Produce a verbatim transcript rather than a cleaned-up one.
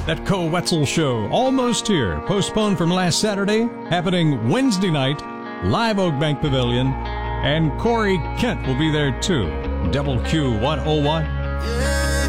That Cole Wetzel Show, almost here. Postponed from last Saturday, happening Wednesday night, live Oak Bank Pavilion. And Corey Kent will be there too. Double Q one oh one. Yeah.